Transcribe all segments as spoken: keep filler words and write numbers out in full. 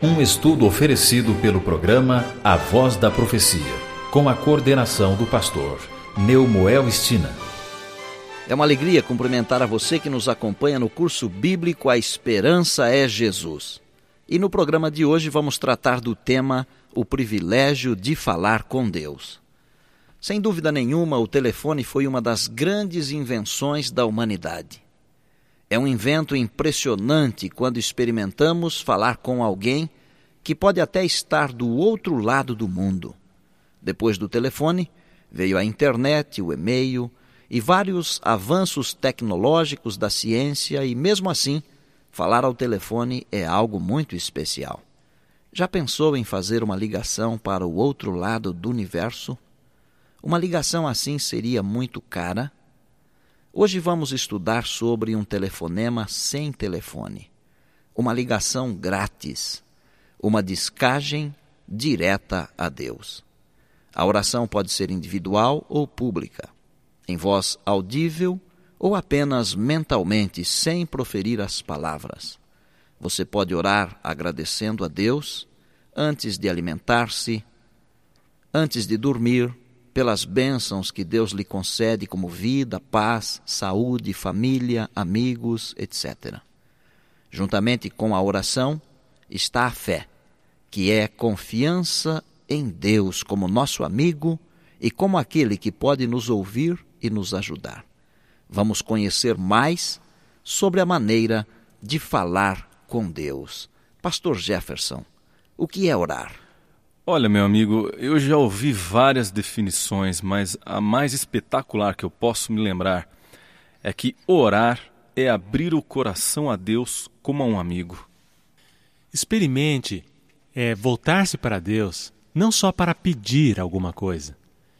Um estudo oferecido pelo programa A Voz da Profecia, com a coordenação do pastor Neumoel Stina. É uma alegria cumprimentar a você que nos acompanha no curso bíblico A Esperança é Jesus. E no programa de hoje vamos tratar do tema O Privilégio de Falar com Deus. Sem dúvida nenhuma, o telefone foi uma das grandes invenções da humanidade. É um invento impressionante quando experimentamos falar com alguém que pode até estar do outro lado do mundo. Depois do telefone, veio a internet, o e-mail e vários avanços tecnológicos da ciência e, mesmo assim, falar ao telefone é algo muito especial. Já pensou em fazer uma ligação para o outro lado do universo? Uma ligação assim seria muito cara? Hoje vamos estudar sobre um telefonema sem telefone, uma ligação grátis, uma discagem direta a Deus. A oração pode ser individual ou pública, em voz audível ou apenas mentalmente, sem proferir as palavras. Você pode orar agradecendo a Deus antes de alimentar-se, antes de dormir, pelas bênçãos que Deus lhe concede como vida, paz, saúde, família, amigos, etcétera. Juntamente com a oração está a fé, que é confiança em Deus como nosso amigo e como aquele que pode nos ouvir e nos ajudar. Vamos conhecer mais sobre a maneira de falar com Deus. Pastor Jefferson, o que é orar? Olha, meu amigo, eu já ouvi várias definições, mas a mais espetacular que eu posso me lembrar é que orar é abrir o coração a Deus como a um amigo. Experimente é, voltar-se para Deus não só para pedir alguma coisa,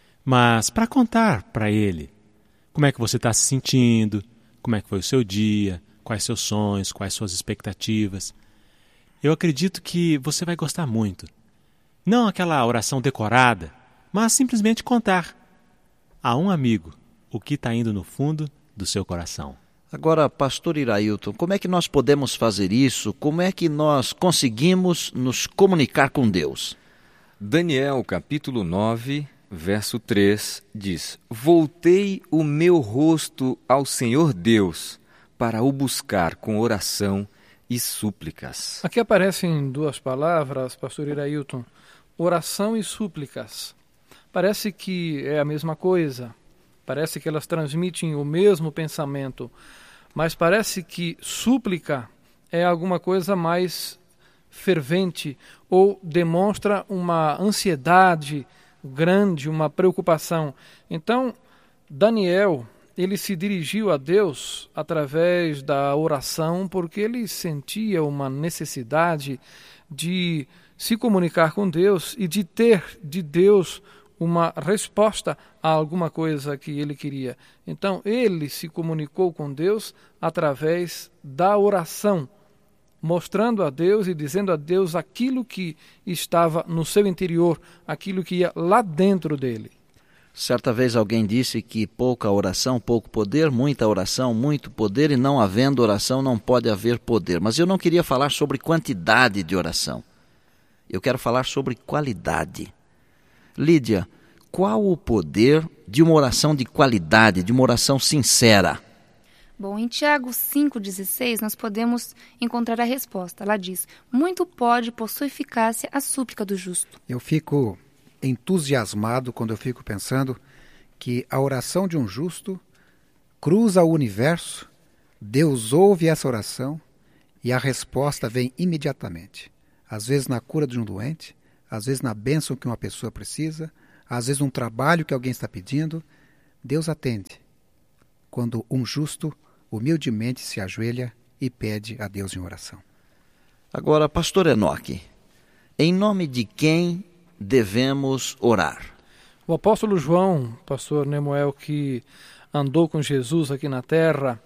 mas para contar para Ele como é que você está se sentindo, como é que foi o seu dia, quais seus sonhos, quais suas expectativas. Eu acredito que você vai gostar muito. Não aquela oração decorada, mas simplesmente contar a um amigo o que está indo no fundo do seu coração. Agora, pastor Irailton, como é que nós podemos fazer isso? Como é que nós conseguimos nos comunicar com Deus? Daniel, capítulo nove, verso três, diz: Voltei o meu rosto ao Senhor Deus para o buscar com oração e súplicas. Aqui aparecem duas palavras, pastor Irailton, oração e súplicas. Parece que é a mesma coisa, parece que elas transmitem o mesmo pensamento, mas parece que súplica é alguma coisa mais fervente ou demonstra uma ansiedade grande, uma preocupação. Então, Daniel, ele se dirigiu a Deus através da oração porque ele sentia uma necessidade de se comunicar com Deus e de ter de Deus uma resposta a alguma coisa que ele queria. Então, ele se comunicou com Deus através da oração, mostrando a Deus e dizendo a Deus aquilo que estava no seu interior, aquilo que ia lá dentro dele. Certa vez alguém disse que pouca oração, pouco poder, muita oração, muito poder, e não havendo oração não pode haver poder. Mas eu não queria falar sobre quantidade de oração. Eu quero falar sobre qualidade. Lídia, qual o poder de uma oração de qualidade, de uma oração sincera? Bom, em Tiago cinco, dezesseis, nós podemos encontrar a resposta. Ela diz: muito pode, possui eficácia a súplica do justo. Eu fico entusiasmado quando eu fico pensando que a oração de um justo cruza o universo, Deus ouve essa oração e a resposta vem imediatamente. Às vezes na cura de um doente, às vezes na bênção que uma pessoa precisa, às vezes num trabalho que alguém está pedindo. Deus atende quando um justo humildemente se ajoelha e pede a Deus em oração. Agora, pastor Enoque, em nome de quem devemos orar? O apóstolo João, pastor Nemuel, que andou com Jesus aqui na terra,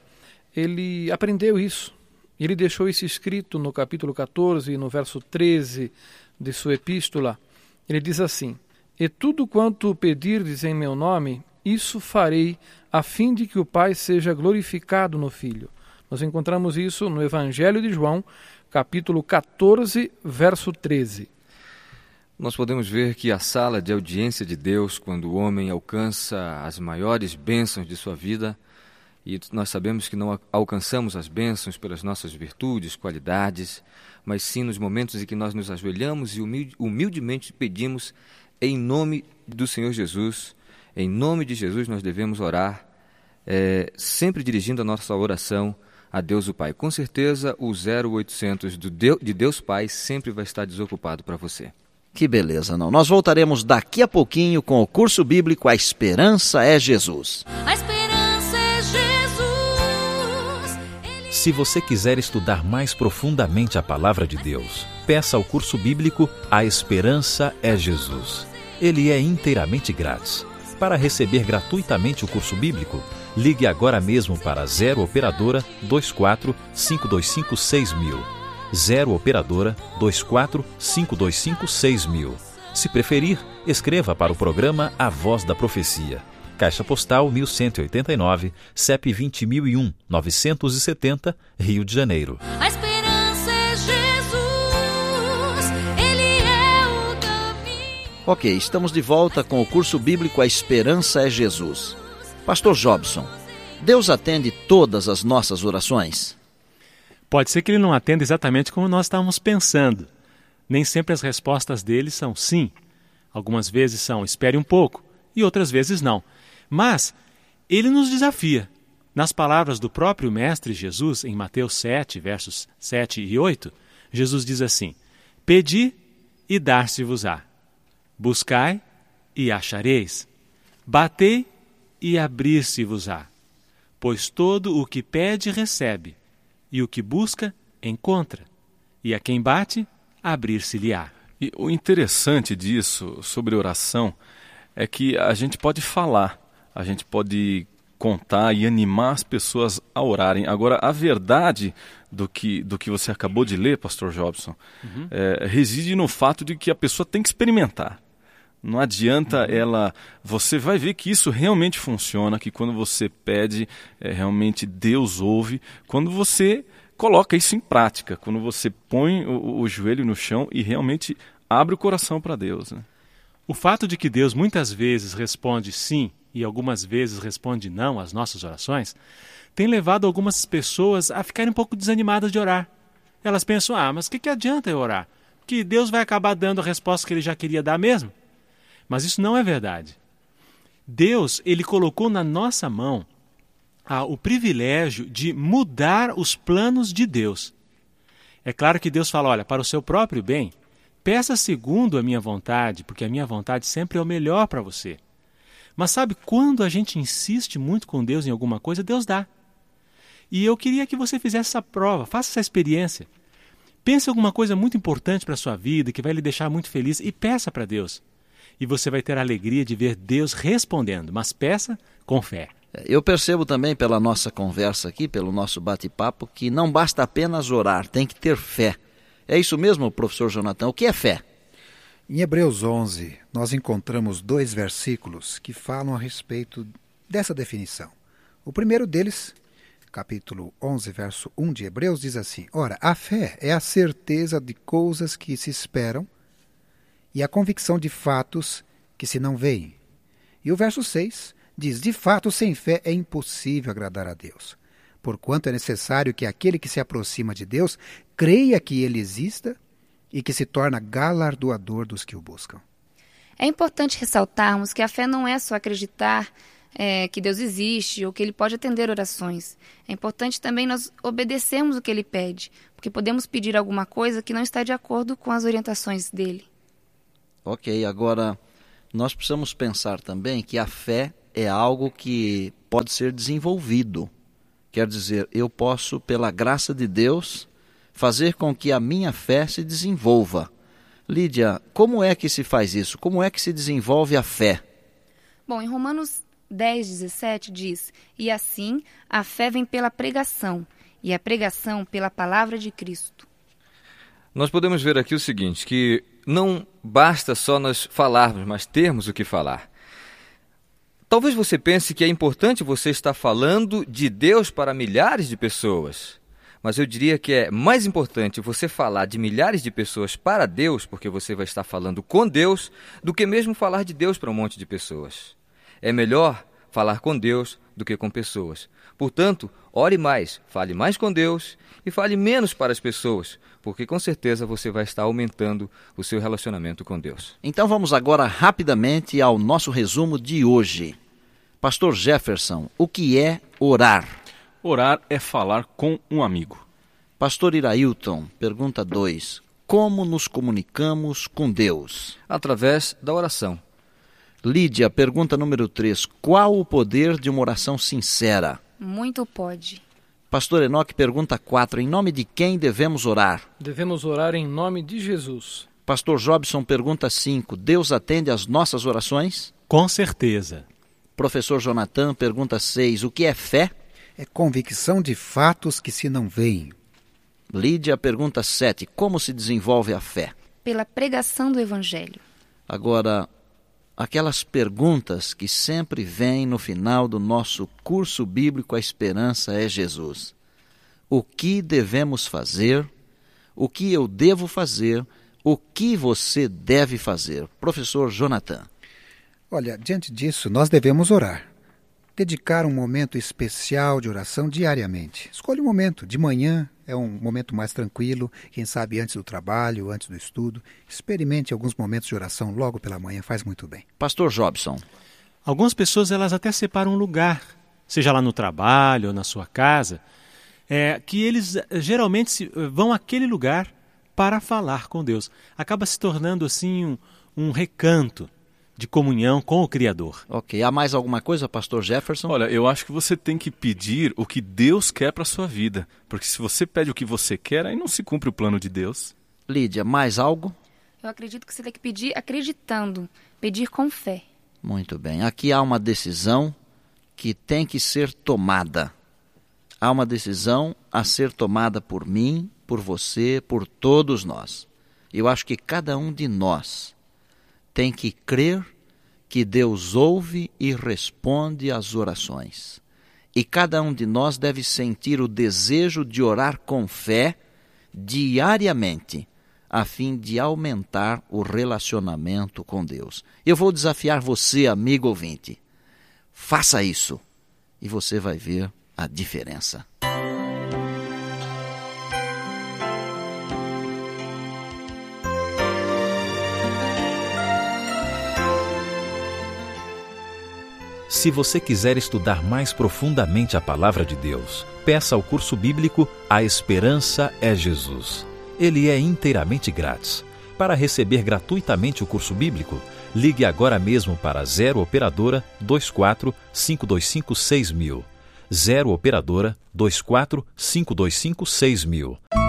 ele aprendeu isso. Ele deixou isso escrito no capítulo catorze, no verso treze de sua epístola. Ele diz assim: E tudo quanto pedirdes em meu nome, isso farei, a fim de que o Pai seja glorificado no Filho. Nós encontramos isso no Evangelho de João, capítulo quatorze, verso treze. Nós podemos ver que a sala de audiência de Deus, quando o homem alcança as maiores bênçãos de sua vida, e nós sabemos que não alcançamos as bênçãos pelas nossas virtudes, qualidades, mas sim nos momentos em que nós nos ajoelhamos e humilde, humildemente pedimos em nome do Senhor Jesus. Em nome de Jesus nós devemos orar, é, sempre dirigindo a nossa oração a Deus o Pai. Com certeza o zero oitocentos do Deus, de Deus Pai sempre vai estar desocupado para você. Que beleza, não? Nós voltaremos daqui a pouquinho com o curso bíblico A Esperança é Jesus. A esperança é Jesus. Se você quiser estudar mais profundamente a palavra de Deus, peça ao curso bíblico A Esperança é Jesus. Ele é inteiramente grátis. Para receber gratuitamente o curso bíblico, ligue agora mesmo para zero operadora dois quatro cinco dois cinco seis mil. zero operadora dois quatro cinco dois cinco seis mil. Se preferir, escreva para o programa A Voz da Profecia. Caixa Postal mil cento e oitenta e nove, C E P vinte mil e um, novecentos e setenta, Rio de Janeiro. A esperança é Jesus, Ele é o caminho. Ok, estamos de volta com o curso bíblico A Esperança é Jesus. Pastor Jobson, Deus atende todas as nossas orações? Pode ser que ele não atenda exatamente como nós estávamos pensando. Nem sempre as respostas dele são sim. Algumas vezes são espere um pouco e outras vezes não. Mas ele nos desafia. Nas palavras do próprio Mestre Jesus, em Mateus sete, versos sete e oito, Jesus diz assim: pedi e dar-se-vos-á. Buscai e achareis. Batei e abrir-se-vos-á. Pois todo o que pede recebe. E o que busca, encontra. E a quem bate, abrir-se-lhe-á. E o interessante disso, sobre oração, é que a gente pode falar, a gente pode contar e animar as pessoas a orarem. Agora, a verdade do que, do que você acabou de ler, pastor Jobson, uhum. é, reside no fato de que a pessoa tem que experimentar. Não adianta uhum. ela... Você vai ver que isso realmente funciona, que quando você pede, é, realmente Deus ouve. Quando você coloca isso em prática, quando você põe o, o joelho no chão e realmente abre o coração para Deus. Né? O fato de que Deus muitas vezes responde sim e algumas vezes responde não às nossas orações, tem levado algumas pessoas a ficarem um pouco desanimadas de orar. Elas pensam, ah, mas o que, que adianta eu orar? Que Deus vai acabar dando a resposta que Ele já queria dar mesmo? Mas isso não é verdade. Deus, Ele colocou na nossa mão ah, o privilégio de mudar os planos de Deus. É claro que Deus fala, olha, para o seu próprio bem, peça segundo a minha vontade, porque a minha vontade sempre é o melhor para você. Mas sabe, quando a gente insiste muito com Deus em alguma coisa, Deus dá. E eu queria que você fizesse essa prova, faça essa experiência. Pense em alguma coisa muito importante para a sua vida, que vai lhe deixar muito feliz, e peça para Deus. E você vai ter a alegria de ver Deus respondendo, mas peça com fé. Eu percebo também pela nossa conversa aqui, pelo nosso bate-papo, que não basta apenas orar, tem que ter fé. É isso mesmo, professor Jonathan? O que é fé? Em Hebreus onze, nós encontramos dois versículos que falam a respeito dessa definição. O primeiro deles, capítulo onze, verso um de Hebreus, diz assim: ora, a fé é a certeza de coisas que se esperam e a convicção de fatos que se não veem. E o verso seis diz: de fato, sem fé é impossível agradar a Deus, porquanto é necessário que aquele que se aproxima de Deus creia que Ele exista e que se torna galardoador dos que o buscam. É importante ressaltarmos que a fé não é só acreditar é, que Deus existe ou que Ele pode atender orações. É importante também nós obedecermos o que Ele pede, porque podemos pedir alguma coisa que não está de acordo com as orientações dEle. Ok, agora nós precisamos pensar também que a fé é algo que pode ser desenvolvido. Quer dizer, eu posso, pela graça de Deus, fazer com que a minha fé se desenvolva. Lídia, como é que se faz isso? Como é que se desenvolve a fé? Bom, em Romanos dez, dezessete diz: e assim a fé vem pela pregação, e a pregação pela palavra de Cristo. Nós podemos ver aqui o seguinte, que não basta só nós falarmos, mas termos o que falar. Talvez você pense que é importante você estar falando de Deus para milhares de pessoas, mas eu diria que é mais importante você falar de milhares de pessoas para Deus, porque você vai estar falando com Deus, do que mesmo falar de Deus para um monte de pessoas. É melhor falar com Deus do que com pessoas. Portanto, ore mais, fale mais com Deus e fale menos para as pessoas, porque com certeza você vai estar aumentando o seu relacionamento com Deus. Então vamos agora rapidamente ao nosso resumo de hoje. Pastor Jefferson, o que é orar? Orar é falar com um amigo. Pastor Irailton, pergunta dois. Como nos comunicamos com Deus? Através da oração. Lídia, pergunta número três. Qual o poder de uma oração sincera? Muito pode. Pastor Enoque, pergunta quatro. Em nome de quem devemos orar? Devemos orar em nome de Jesus. Pastor Jobson, pergunta cinco. Deus atende às nossas orações? Com certeza. Professor Jonathan, pergunta seis. O que é fé? É convicção de fatos que se não veem. Lídia, pergunta sete. Como se desenvolve a fé? Pela pregação do Evangelho. Agora, aquelas perguntas que sempre vêm no final do nosso curso bíblico A Esperança é Jesus. O que devemos fazer? O que eu devo fazer? O que você deve fazer? Professor Jonathan. Olha, diante disso, nós devemos orar. Dedicar um momento especial de oração diariamente. Escolha um momento, de manhã, é um momento mais tranquilo, quem sabe antes do trabalho, antes do estudo. Experimente alguns momentos de oração logo pela manhã, faz muito bem. Pastor Jobson. Algumas pessoas elas até separam um lugar, seja lá no trabalho ou na sua casa, é, que eles geralmente se, vão àquele lugar para falar com Deus. Acaba se tornando assim um, um recanto de comunhão com o Criador. Ok. Há mais alguma coisa, Pastor Jefferson? Olha, eu acho que você tem que pedir o que Deus quer para a sua vida. Porque se você pede o que você quer, aí não se cumpre o plano de Deus. Lídia, mais algo? Eu acredito que você tem que pedir acreditando, pedir com fé. Muito bem. Aqui há uma decisão que tem que ser tomada. Há uma decisão a ser tomada por mim, por você, por todos nós. Eu acho que cada um de nós tem que crer que Deus ouve e responde às orações. E cada um de nós deve sentir o desejo de orar com fé diariamente, a fim de aumentar o relacionamento com Deus. Eu vou desafiar você, amigo ouvinte. Faça isso e você vai ver a diferença. Se você quiser estudar mais profundamente a Palavra de Deus, peça ao curso bíblico A Esperança é Jesus. Ele é inteiramente grátis. Para receber gratuitamente o curso bíblico, ligue agora mesmo para zero Operadora dois quatro cinco dois cinco seis mil. zero Operadora dois quatro cinco dois cinco seis mil.